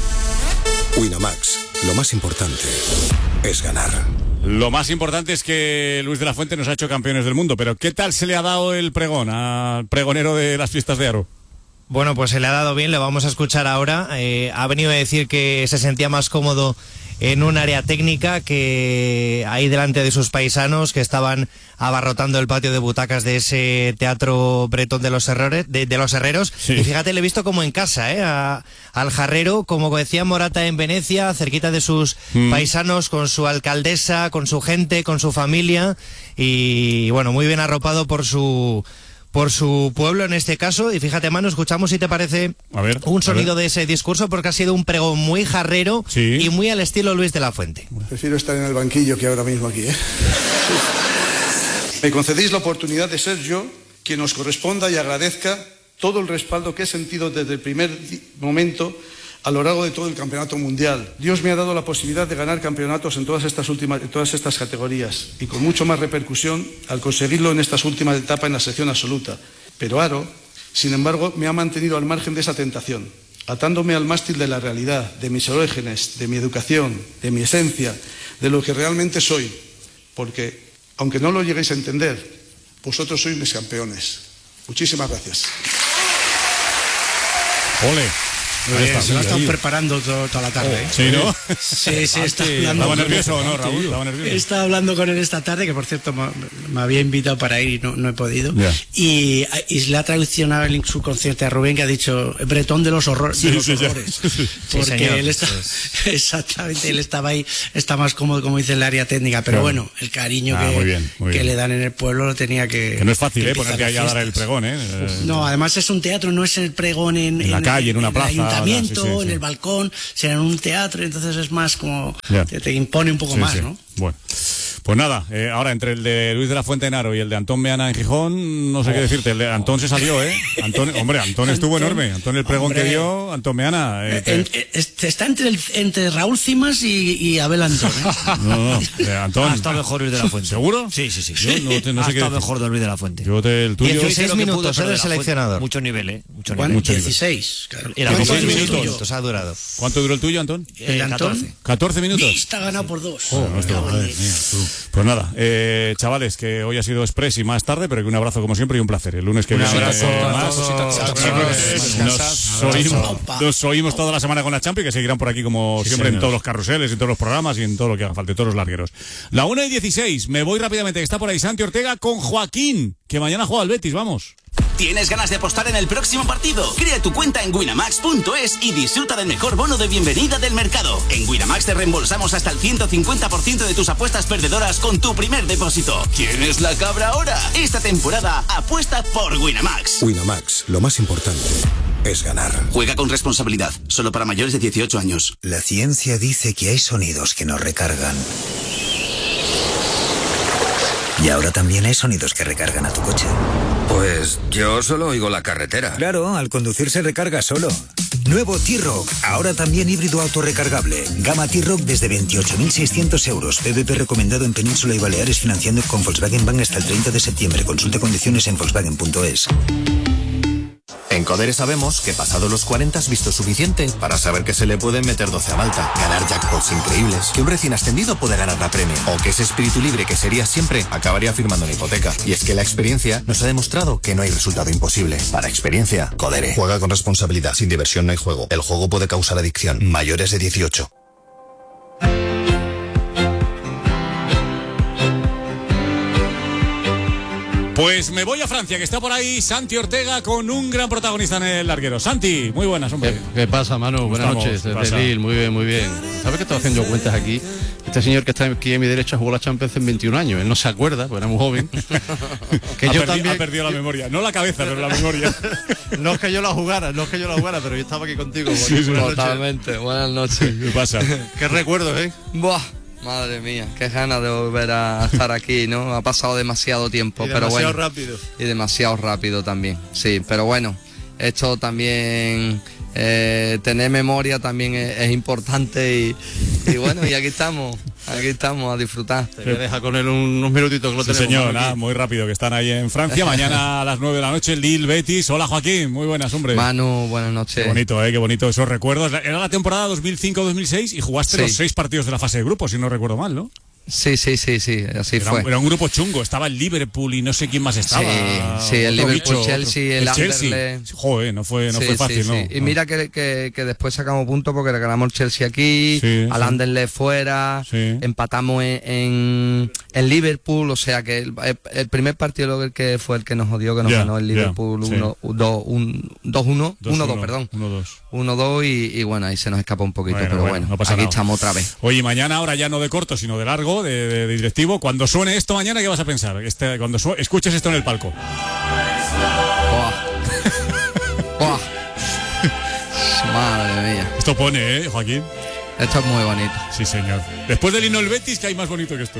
Winamax, lo más importante es ganar. Lo más importante es que Luis de la Fuente nos ha hecho campeones del mundo, pero ¿qué tal se le ha dado el pregón al pregonero de las fiestas de Aro? Bueno, pues se le ha dado bien, lo vamos a escuchar ahora. Eh, ha venido a decir que se sentía más cómodo en un área técnica que ahí delante de sus paisanos que estaban abarrotando el patio de butacas de ese teatro bretón de los herreros, de, de los herreros. Sí. Y fíjate, le he visto como en casa, ¿eh? A, al jarrero, como decía Morata en Venecia, cerquita de sus mm. paisanos, con su alcaldesa, con su gente, con su familia, y bueno, muy bien arropado por su por su pueblo en este caso. Y fíjate, Manu, escuchamos si te parece a ver, un sonido a ver. de ese discurso, porque ha sido un pregón muy jarrero, sí, y muy al estilo Luis de la Fuente. Prefiero estar en el banquillo que ahora mismo aquí, ¿eh? Me concedéis la oportunidad de ser yo quien os corresponda y agradezca todo el respaldo que he sentido desde el primer momento a lo largo de todo el campeonato mundial. Dios me ha dado la posibilidad de ganar campeonatos en todas estas últimas, en todas estas categorías, y con mucho más repercusión al conseguirlo en estas últimas etapas en la sección absoluta. Pero Aro, sin embargo, me ha mantenido al margen de esa tentación, atándome al mástil de la realidad, de mis orígenes, de mi educación, de mi esencia, de lo que realmente soy. Porque, aunque no lo lleguéis a entender, vosotros sois mis campeones. Muchísimas gracias. Ole. Oye, se lo ha estado preparando todo, toda la tarde. ¿eh? Sí, ¿no? Sí, sí, está Antes, hablando. ¿Estaba nervioso o no, Raúl? ¿Estaba nervioso? He estado hablando con él esta tarde, que por cierto me, me había invitado para ir y no, no he podido. Yeah. Y, y le ha traduccionado el subconsciente a Rubén, que ha dicho bretón de los, horror, Sí, de los sí, ya. horrores. Sí, Porque señor. él está, Sí. exactamente, él estaba ahí, está más cómodo, como dice, en el área técnica. Pero Claro. bueno, el cariño Ah, que, muy bien, muy que bien. le dan en el pueblo lo tenía que. Que no es fácil, que ¿eh? empieza Ponerte las ahí a dar el fiestas. pregón, ¿eh? Eh, No, además es un teatro, no es el pregón en, En la calle, en una plaza, el ayuntamiento, sí, sí, sí. en el balcón, sino en un teatro, entonces es más como Ya. te, te impone un poco Sí, más, sí. ¿no? Bueno, pues nada, eh, ahora entre el de Luis de la Fuente en Aro y el de Antón Meana en Gijón, no sé qué decirte. El de Antón se salió, ¿eh? Antón, hombre, Antón estuvo Antón, enorme. Antón, el pregón hombre. que dio, Antón Meana. eh, te- En- en- este, está entre, el- entre Raúl Cimas y, y Abel Antón. ¿eh? No, no, de Antón. Ha estado mejor Luis de la Fuente. ¿Seguro? Sí, sí, sí. Yo no, te- no ha sé qué estado decir. mejor de Luis de la Fuente. Yo te, el tuyo. dieciséis Hizo lo que minutos, pudo, ¿eh, pero del de la Fuente- seleccionador. Mucho nivel, ¿eh? Mucho ¿Cuánto? nivel. Mucho nivel. dieciséis. Claro. Era ¿Cuántos dieciséis minutos? dieciséis minutos ha durado. ¿Cuánto duró el tuyo, Antón? ¿El de Antón? catorce. ¿catorce minutos? Está ganado por dos. Oh, nuestro, Cago en madre diez. mía, tú. Pues nada, eh, chavales, que hoy ha sido express y más tarde, pero que un abrazo como siempre y un placer. El lunes que Un viene abrazo, eh, un más. abrazo, Nos, nos oímos, nos oímos toda la semana con la Champions, que seguirán por aquí como Sí, siempre en señor. todos los carruseles, en todos los programas y en todo lo que haga falta, en todos los largueros. La una y dieciséis, me voy rápidamente, que está por ahí Santi Ortega con Joaquín, que mañana juega al Betis, vamos. ¿Tienes ganas de apostar en el próximo partido? Crea tu cuenta en winamax punto es y disfruta del mejor bono de bienvenida del mercado. En Winamax te reembolsamos hasta el ciento cincuenta por ciento de tus apuestas perdedoras con tu primer depósito. ¿Quién es la cabra ahora? Esta temporada apuesta por Winamax. Winamax, lo más importante es ganar. Juega con responsabilidad, solo para mayores de dieciocho años. La ciencia dice que hay sonidos que nos recargan. Y ahora también hay sonidos que recargan a tu coche. Pues yo solo oigo la carretera. Claro, al conducir se recarga solo. Nuevo T-Rock, ahora también híbrido autorrecargable. Gama T-Rock desde veintiocho mil seiscientos euros. P V P recomendado en Península y Baleares financiando con Volkswagen Bank hasta el treinta de septiembre. Consulta condiciones en volkswagen punto es. En Codere sabemos que pasado los cuarenta has visto suficiente para saber que se le pueden meter doce a Malta, ganar jackpots increíbles, que un recién ascendido puede ganar la Premier, o que ese espíritu libre que sería siempre acabaría firmando una hipoteca. Y es que la experiencia nos ha demostrado que no hay resultado imposible. Para experiencia, Codere. Juega con responsabilidad. Sin diversión no hay juego. El juego puede causar adicción. Mayores de dieciocho. Pues me voy a Francia, que está por ahí Santi Ortega con un gran protagonista en el larguero. Santi, muy buenas, hombre. ¿Qué, qué pasa, Manu? Buenas estamos? noches, ¿Qué desde pasa? Lille, muy bien, muy bien. ¿Sabes que estaba haciendo cuentas aquí? Este señor que está aquí a mi derecha jugó la Champions en veintiún años, él no se acuerda, porque era muy joven. Que ha, yo perdi- también... ha perdido la memoria, no la cabeza, pero la memoria. No es que yo la jugara, no es que yo la jugara, pero yo estaba aquí contigo. Sí, sí, Buenas noches. Totalmente, buenas noches. ¿Qué pasa? Qué recuerdos, ¿eh? Buah, madre mía, qué ganas de volver a estar aquí, ¿no? Ha pasado demasiado tiempo, Y pero demasiado bueno. rápido. Y demasiado rápido también, sí, pero bueno, esto también, eh, tener memoria también es, es importante y, y bueno, y aquí estamos, aquí estamos a disfrutar. Te voy a dejar con él unos minutitos que lo Sí, tenemos. señor, Manu, aquí. nada, muy rápido, que están ahí en Francia. Mañana a las nueve de la noche, Lille, Betis. Hola, Joaquín, muy buenas, hombre. Manu, buenas Qué noches. bonito, eh, qué bonito esos recuerdos. Era la temporada dos mil cinco dos mil seis y jugaste Sí. los seis partidos de la fase de grupos, si no recuerdo mal, ¿no? Sí, sí, sí, sí, así Era, fue. un- era un grupo chungo, estaba el Liverpool y no sé quién más estaba. Sí, sí, el Otro Liverpool, bicho, Chelsea, otro- el Chelsea. Anderlecht. Joder, no fue, no Sí, fue sí, fácil, sí. ¿no? Y mira que, que, que después sacamos puntos porque le ganamos el Chelsea aquí, Sí, al sí. Anderlecht fuera, Sí. empatamos en, en, en Liverpool, o sea que el, el primer partido lo que fue el que nos jodió, que nos Ya, ganó el ya, Liverpool sí. uno dos uno, Dos, uno dos, uno, perdón. uno dos. uno dos y, y bueno, ahí se nos escapó un poquito, Bueno, pero bueno, bueno, no pasa aquí nada. estamos otra vez. Oye, mañana ahora ya no de corto, sino de largo, de, de- de directivo. Cuando suene esto mañana, ¿qué vas a pensar? Este, cuando su- escuches esto en el palco. Buah. Buah. Madre mía. Esto pone, ¿eh, Joaquín? Esto es muy bonito. Sí, señor. Después del himno del Betis, ¿qué hay más bonito que esto?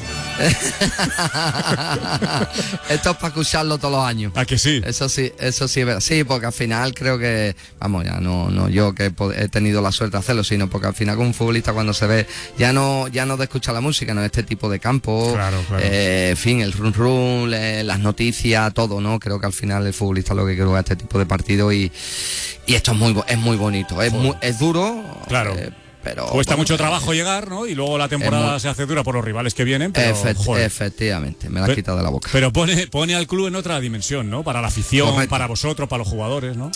Esto es para escucharlo todos los años. ¿A que sí? Eso sí, eso sí es verdad. Sí, porque al final creo que, vamos, ya no, no yo que he, pod- he tenido la suerte de hacerlo, sino porque al final con un futbolista cuando se ve, ya no, ya no de escuchar la música, no este tipo de campo, Claro, claro. eh, en fin, el run run, le- las noticias, todo, ¿no? Creo que al final el futbolista lo que quiere jugar este tipo de partido y, y esto es muy, bo- es muy bonito, es muy, es duro, Claro. eh, pero Cuesta bueno, mucho trabajo llegar, ¿no? Y luego la temporada muy- se hace dura por los rivales que vienen, pero, Efect- joder. efectivamente, me la has Pe- quitado de la boca. Pero pone, pone al club en otra dimensión, ¿no? Para la afición, Correcto. para vosotros, para los jugadores, ¿no?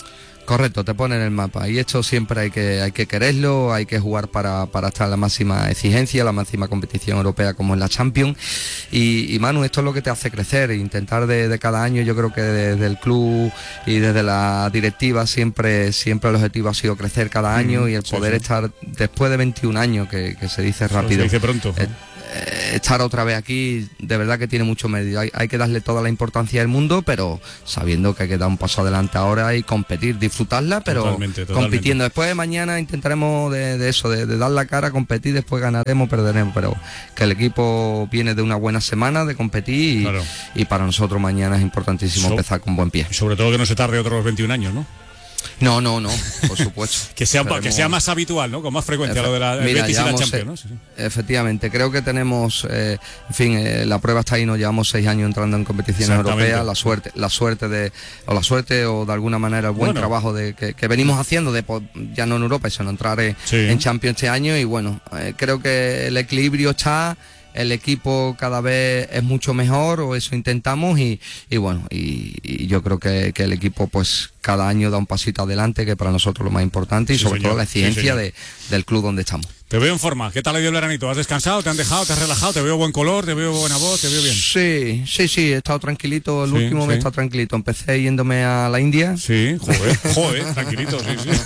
Correcto, te pone en el mapa y esto siempre hay que hay que quererlo, hay que jugar para, para estar en la máxima exigencia, la máxima competición europea como en la Champions y, y Manu, esto es lo que te hace crecer, intentar de, de cada año. Yo creo que desde el club y desde la directiva siempre siempre el objetivo ha sido crecer cada año mm, y el poder sí, sí. estar después de veintiún años, que, que se dice rápido. Se dice pronto. Eh, estar otra vez aquí de verdad que tiene mucho mérito. Hay, hay que darle toda la importancia del mundo, pero sabiendo que hay que dar un paso adelante ahora y competir, disfrutarla, pero totalmente, totalmente. compitiendo. Después de mañana intentaremos de, de eso, de, de dar la cara, competir, después ganaremos, perderemos, pero que el equipo viene de una buena semana de competir y, claro. y para nosotros mañana es importantísimo so, empezar con buen pie. Sobre todo que no se tarde otros veintiún años, ¿no? No, no, no, por supuesto. que, sea, que sea más habitual, ¿no? Con más frecuencia Efe- lo de la Mira, Betis y la Champions, ¿no? Sí, sí. Efectivamente, creo que tenemos, eh, en fin, eh, la prueba está ahí, nos llevamos seis años entrando en competiciones europeas, la suerte, la suerte de, o la suerte o de alguna manera el buen bueno. trabajo de que, que venimos haciendo, de ya no en Europa, sino entrar en, sí. en Champions este año y bueno, eh, creo que el equilibrio está. El equipo cada vez es mucho mejor, o eso intentamos, y, y bueno, y, y yo creo que, que el equipo pues cada año da un pasito adelante, que para nosotros es lo más importante, y sí, sobre señor. todo la exigencia sí, de, del club donde estamos. Te veo en forma. ¿Qué tal ha ido el veranito? ¿Has descansado? ¿Te han dejado? ¿Te has relajado? ¿Te veo buen color? ¿Te veo buena voz? ¿Te veo bien? Sí, sí, sí. He estado tranquilito. El sí, último sí. mes he estado tranquilito. Empecé yéndome a la India. Sí, joder, joder, tranquilito, sí, sí.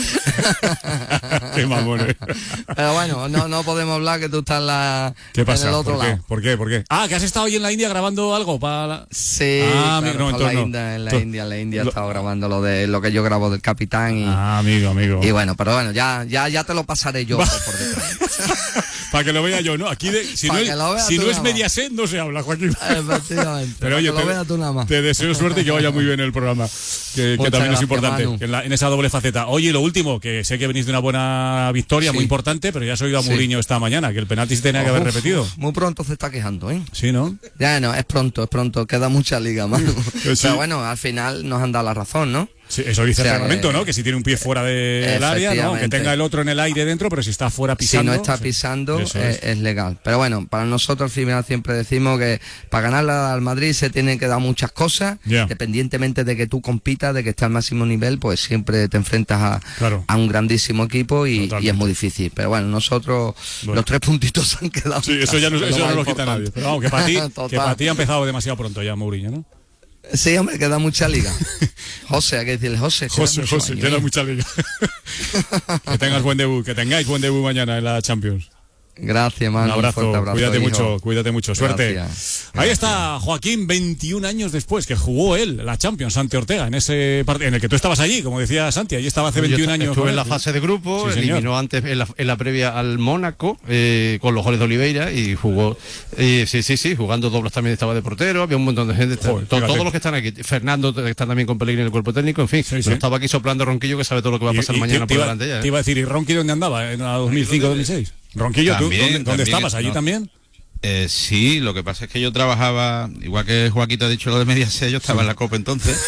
Qué mamones. Pero bueno, no, no podemos hablar que tú estás en, la, ¿Qué pasa? en el otro ¿Por qué? lado. ¿Por qué? ¿Por qué? Ah, que has estado hoy en la India grabando algo para la... Sí, ah, claro, amigo, no, para la no. India, en la India, en la India he estado grabando lo de lo que yo grabo del Capitán. Y, ah, amigo, amigo. Y bueno, pero bueno, ya, ya, ya te lo pasaré yo por detrás. Para que lo vea yo, ¿no? Aquí, de, si no, es, si no es Mediaset, no se habla, Joaquín. Efectivamente. Pero oye, te, te deseo suerte y que vaya muy bien el programa, que, que también gracias, es importante, en, la, en esa doble faceta. Oye, lo último, que sé que venís de una buena victoria, sí. muy importante, pero ya has oído a Mourinho sí. esta mañana, que el penalti se tenía que haber uf, repetido. Uf, muy pronto se está quejando, ¿eh? Sí, ¿no? Ya no, es pronto, es pronto, queda mucha liga, mano. Sí. Pero bueno, al final nos han dado la razón, ¿no? Sí, eso dice o sea, el reglamento, ¿no? Que si tiene un pie fuera del área, ¿no? Aunque tenga el otro en el aire dentro, pero si está fuera pisando. Si no está pisando, sí, es. es legal. Pero bueno, para nosotros al final siempre decimos que para ganar al Madrid se tienen que dar muchas cosas, yeah. independientemente de que tú compitas, de que estés al máximo nivel, pues siempre te enfrentas a, claro. a un grandísimo equipo y, y es muy difícil. Pero bueno, nosotros bueno. los tres puntitos se han quedado. Sí, eso ya no, eso no lo quita nadie. Pero vamos, que para ti, que para ti ha empezado demasiado pronto ya Mourinho, ¿no? Sí, hombre, queda mucha liga. José, hay que decirle, José. José, José, año, queda ¿eh? mucha liga. Que tengas buen debut, que tengáis buen debut mañana en la Champions. Gracias, mano. Un abrazo, un abrazo cuídate hijo. mucho, cuídate mucho, suerte. Gracias. Ahí está Joaquín, veintiún años después, que jugó él la Champions ante Ortega, en ese partido, en el que tú estabas allí, como decía Santi, allí estaba hace veintiún años. Estuve en la fase de grupo, sí, eliminó antes en la, en la previa al Mónaco, eh, con los goles de Oliveira, y jugó, eh, sí, sí, sí, jugando dobles también estaba de portero, había un montón de gente, Joder, to, todos los que están aquí, Fernando está también con Pellegrini en el cuerpo técnico, en fin, sí, pero sí. estaba aquí soplando Ronquillo, que sabe todo lo que va a pasar y, mañana y por iba, delante ya. Te iba a decir, ¿y Ronqui dónde andaba? ¿En la dos mil cinco dos mil seis? Ronquillo, ¿tú también, dónde, dónde también, estabas? ¿Allí no. también? Eh, sí, lo que pasa es que yo trabajaba, igual que Joaquín te ha dicho lo de Mediaset, yo estaba sí. en la Copa entonces.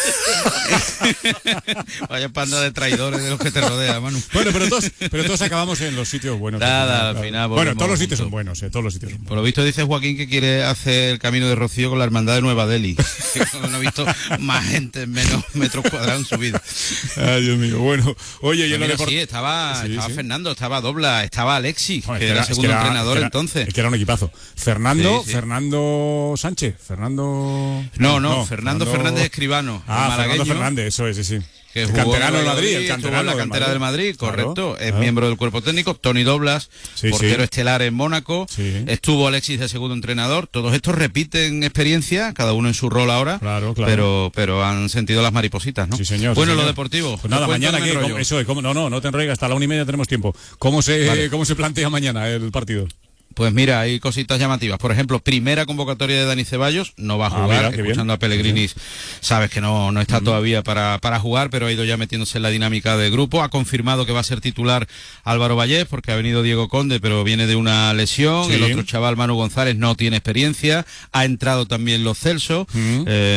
Vaya panda de traidores de los que te rodean, Manu. Bueno, pero todos, pero todos acabamos en los sitios buenos. Nada, al final. Bueno, todos los sitios son buenos, eh, todos los sitios son buenos. Por lo visto dice Joaquín que quiere hacer el camino de Rocío con la hermandad de Nueva Delhi. No he visto más gente en menos metros cuadrados en su vida. Ay, Dios mío. Bueno, oye, y en mira, lo sí, estaba, sí, estaba sí. Fernando, estaba Dobla, estaba Alexis, no, que, que era el segundo es que era, entrenador es que era, entonces. Es que era un equipazo. Fernando, sí, sí. Fernando Sánchez, Fernando... No, no, no Fernando, Fernando Fernández Escribano. Ah, Fernando Fernández, eso es, sí, sí. Que el jugó canterano del Madrid, Madrid, el canterano en la cantera del Madrid, del Madrid correcto, claro, es claro. miembro del cuerpo técnico. Tony Doblas, sí, portero sí. estelar en Mónaco, sí. estuvo Alexis de segundo entrenador. Todos estos repiten experiencia, cada uno en su rol ahora, claro, claro. pero pero han sentido las maripositas, ¿no? Sí, señor. Bueno, sí, señor. Lo deportivo. Pues nada, mañana que ¿cómo, eso es, ¿cómo? no, no, no te enrolles, hasta la una y media tenemos tiempo. ¿Cómo se vale. cómo se plantea mañana el partido? Pues mira, hay cositas llamativas. Por ejemplo, primera convocatoria de Dani Ceballos, no va a jugar. Ah, mira, escuchando a Pellegrini, sabes que no, no está uh-huh. todavía para, para jugar, pero ha ido ya metiéndose en la dinámica de grupo. Ha confirmado que va a ser titular Álvaro Vallés, porque ha venido Diego Conde, pero viene de una lesión. Sí. El otro chaval, Manu González, no tiene experiencia. Ha entrado también Los Celso. Uh-huh. Eh,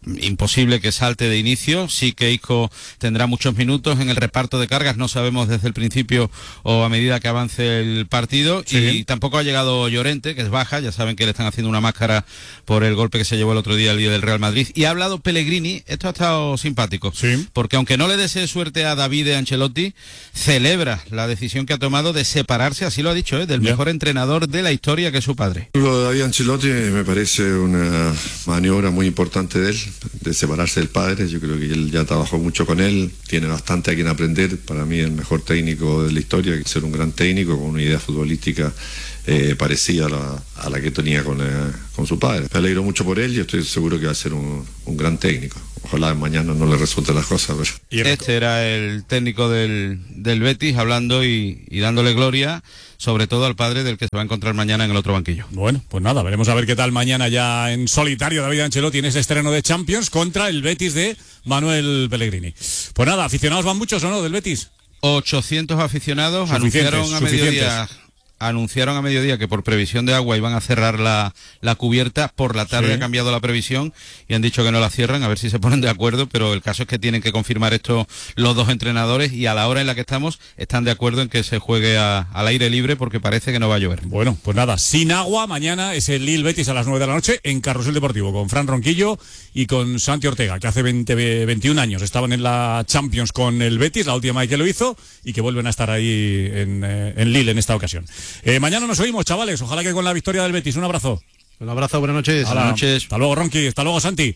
imposible que salte de inicio. Sí que Isco tendrá muchos minutos en el reparto de cargas, no sabemos desde el principio o a medida que avance el partido. Sí. Y tampoco ha llegado Llorente, que es baja, ya saben que le están haciendo una máscara por el golpe que se llevó el otro día el día del Real Madrid. Y ha hablado Pellegrini, esto ha estado simpático, sí. porque aunque no le desee suerte a David Ancelotti, celebra la decisión que ha tomado de separarse, así lo ha dicho, ¿eh? del yeah. mejor entrenador de la historia, que es su padre. Lo de David Ancelotti me parece una maniobra muy importante de él, de separarse del padre. Yo creo que él ya trabajó mucho con él, tiene bastante a quien aprender. Para mí el mejor técnico de la historia, que ser un gran técnico con una idea futbolística eh, parecida a la, a la que tenía con, eh, con su padre. Me alegro mucho por él y estoy seguro que va a ser un, un gran técnico. Ojalá mañana no le resulten las cosas. Pero... Este era el técnico del, del Betis hablando y, y dándole gloria, sobre todo al padre del que se va a encontrar mañana en el otro banquillo. Bueno, pues nada, veremos a ver qué tal mañana ya en solitario David Ancelotti en ese estreno de Champions contra el Betis de Manuel Pellegrini. Pues nada, ¿aficionados van muchos o no del Betis? ochocientos aficionados, anunciaron a mediodía... Anunciaron a mediodía que por previsión de agua iban a cerrar la, la cubierta. Por la tarde sí. ha cambiado la previsión y han dicho que no la cierran, a ver si se ponen de acuerdo, pero el caso es que tienen que confirmar esto los dos entrenadores y a la hora en la que estamos están de acuerdo en que se juegue a, al aire libre porque parece que no va a llover. Bueno, pues nada, sin agua, mañana es el Lille Betis a las nueve de la noche en Carrusel Deportivo con Fran Ronquillo y con Santi Ortega, que hace veinte, veintiún años estaban en la Champions con el Betis, la última vez que lo hizo, y que vuelven a estar ahí en, en Lille en esta ocasión. Eh, mañana nos oímos, chavales. Ojalá que con la victoria del Betis. Un abrazo. Un abrazo, buenas noches. Buenas noches. Hasta luego, Ronqui. Hasta luego, Santi.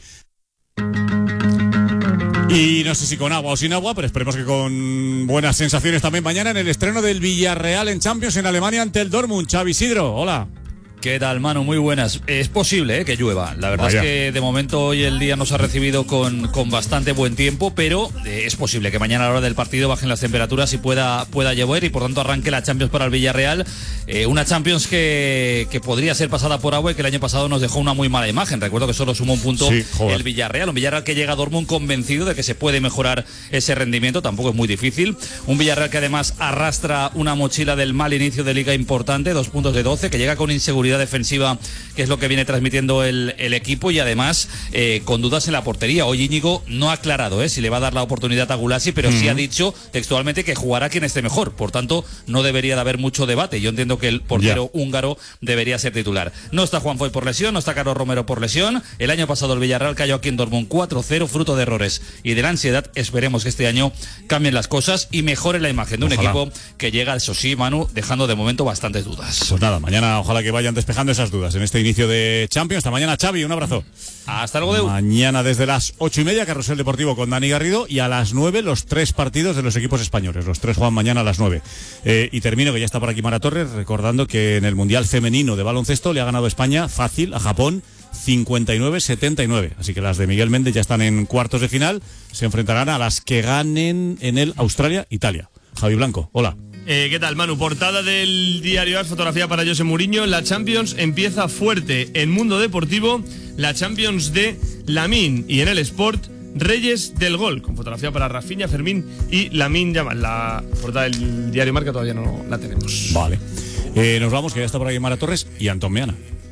Y no sé si con agua o sin agua, pero esperemos que con buenas sensaciones también mañana en el estreno del Villarreal en Champions en Alemania ante el Dortmund. Xavi Isidro, hola. ¿Qué tal, Manu? Muy buenas. Es posible ¿eh? que llueva. La verdad Vaya. es que de momento hoy el día nos ha recibido con, con bastante buen tiempo, pero eh, es posible que mañana a la hora del partido bajen las temperaturas y pueda, pueda llover y por tanto arranque la Champions para el Villarreal. Eh, una Champions que, que podría ser pasada por agua y que el año pasado nos dejó una muy mala imagen. Recuerdo que solo sumó un punto sí, el Villarreal. Un Villarreal que llega a Dortmund convencido de que se puede mejorar ese rendimiento. Tampoco es muy difícil. Un Villarreal que además arrastra una mochila del mal inicio de liga importante, dos puntos de doce, que llega con inseguridad defensiva, que es lo que viene transmitiendo el, el equipo y además eh, con dudas en la portería. Hoy Íñigo no ha aclarado eh, si le va a dar la oportunidad a Gulasi, pero uh-huh. sí ha dicho textualmente que jugará quien esté mejor. Por tanto, no debería de haber mucho debate. Yo entiendo que el portero yeah. húngaro debería ser titular. No está Juan Foy por lesión, no está Carlos Romero por lesión. El año pasado el Villarreal cayó aquí en Dortmund cuatro cero, fruto de errores y de la ansiedad. Esperemos que este año cambien las cosas y mejore la imagen de un ojalá. equipo que llega, eso sí, Manu, dejando de momento bastantes dudas. Pues nada, mañana ojalá que vayan despejando esas dudas en este inicio de Champions. Hasta mañana, Xavi, un abrazo. Hasta luego, Deu. Mañana desde las ocho y media, Carrusel Deportivo con Dani Garrido, y a las nueve los tres partidos de los equipos españoles. Los tres juegan mañana a las nueve. Eh, y termino, que ya está por aquí Mara Torres, recordando que en el Mundial Femenino de Baloncesto le ha ganado España fácil a Japón cincuenta y nueve setenta y nueve. Así que las de Miguel Méndez ya están en cuartos de final. Se enfrentarán a las que ganen en el Australia-Italia. Javi Blanco, hola. Eh, ¿Qué tal, Manu? Portada del diario A S, fotografía para José Mourinho. La Champions empieza fuerte en Mundo Deportivo. La Champions de Lamine. Y en el Sport, Reyes del Gol, con fotografía para Rafinha, Fermín y Lamine Yamal. La portada del diario Marca todavía no la tenemos. Vale. Eh, nos vamos, que ya está por ahí Mara Torres y Antón Meana.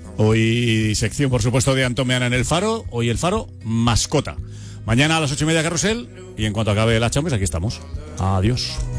Hoy sección, por supuesto, de Antón Meana en el Faro. Hoy el Faro, mascota. Mañana a las ocho y media Carrusel. Y en cuanto acabe la Champions, aquí estamos. Adiós.